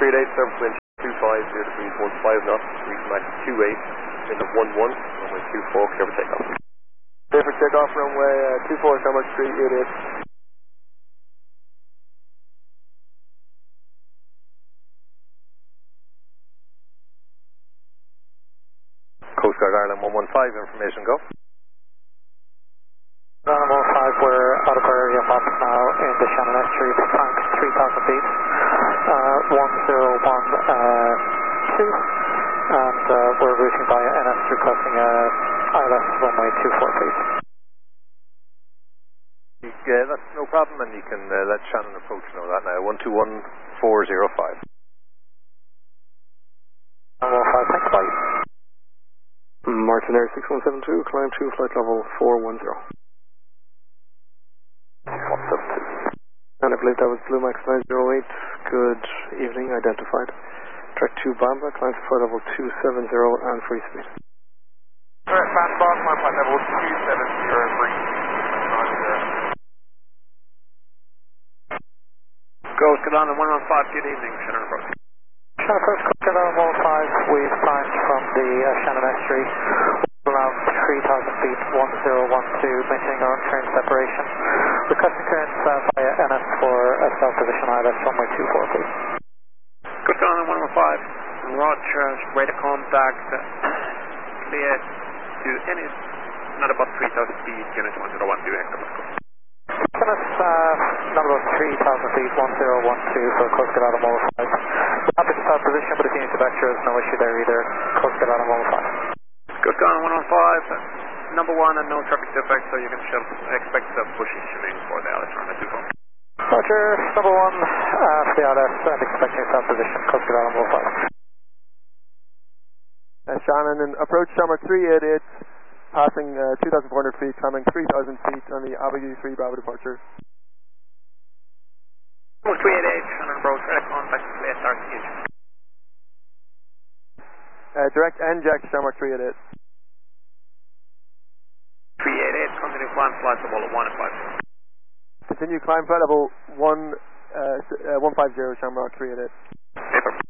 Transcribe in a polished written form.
388, 7 wind 25, 0 degrees 15 knots, reach max 28, in the 11, runway 24, clear for takeoff. Clear for takeoff, runway 24, Shamrock 388. Coast Guard Ireland 115, information go. Ireland 115, we're out of our area map now in the Shannon Estuary, tank 3,000 feet, 1012, and we're routing via NS requesting ILS runway 24 please. Yeah, that's no problem, and you can let Shannon approach know that now, 121405. 115, thanks, bye. Martin Air 6172, climb to flight level 410. 172. And I believe that was Blue Max 908, good evening, identified. Track 2 Bamba, climb to flight level 270 and free speed. Alright, Bamba, climb flight level 270 and free. Ghost Galana 115, good evening, Shannon approach. Shannon approach, Coast Guard Ireland 115, we've climbed from the Shannon Estuary, around 3,000 feet, 1012, maintaining our current separation. Requesting clearance via NS for south position ILS runway 24 please. Coast Guard Ireland 115, Roger, radar contact, clear to any, not about 3,000 feet, unit 1012, Hector Moscow. NS, not about 3,000 feet, 1012 for Coast Guard Ireland 115. We're happy to south position, but if you need to vector us, no issue there either. Coast Guard Ireland 115. Coast Guard 115, number 1 and no traffic defects, so you can expect positioning for the ILS runway 24. Roger, number 1 for the ILS and expecting south position, Coast Guard Ireland 115. Shannon, and approach Shamrock 388, passing 2,400 feet, climbing 3,000 feet on the Abigail 3 Bravo departure. 388, Shannon approach, radar contact, clear start engine. Direct NJAX Shamrock 388. 388, continue climb flight level 150. Continue climb flight level 150 Shamrock 388. Paper.